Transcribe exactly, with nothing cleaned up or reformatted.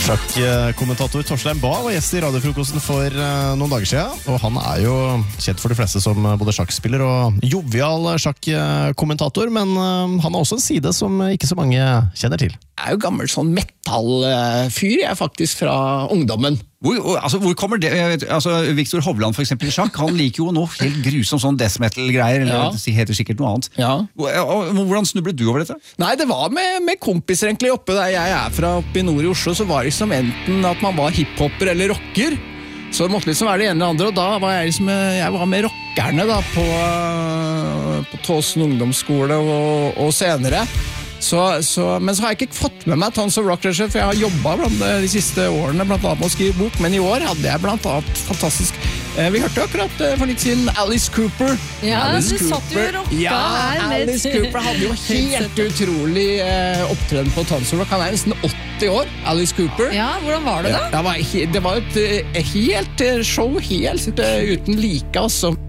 Sjakkkommentator Torstein Bae var gjest i radiofrokosten for uh, noen dager siden, og han er jo kjent for de fleste som både sjakkspiller og jovial sjakkommentator, men uh, han har også en side som ikke så mange kjenner til. Jeg er jo gammel sånn metallfyr, jeg er faktisk fra ungdommen. Hvor, altså, hvor kommer det? Altså, Victor Hovland for eksempel i sjakk, han liker jo noe helt grusomt sånn death metal-greier, eller Ja. det heter sikkert noe annet. Ja. Hvordan snublet du over dette? Nei, det var med, med kompiser egentlig oppe der jeg er fra, oppe i nord i Oslo, så var det liksom enten at man var hiphopper eller rocker, så det måtte liksom være det ene eller andre, og da var jeg liksom, jeg var med rockerne da, på, på Tåsen ungdomsskole og, og senere. Så, så, men så har jeg ikke fått med meg Tons of Rock, for jeg har jobbet blant de siste årene blant annet med å skrive bok, men i år hadde jeg blant annet fantastisk eh, vi hørte akkurat eh, for litt siden Alice Cooper. Ja, Alice du satt jo og rocka ja, her med- Alice Cooper hadde jo helt utrolig eh, opptreden på Tons of Rock. Han er nesten åtti år, Alice Cooper. Ja, hvordan var det da? Det var, he- det var et eh, helt eh, show, helt eh, uten like, altså.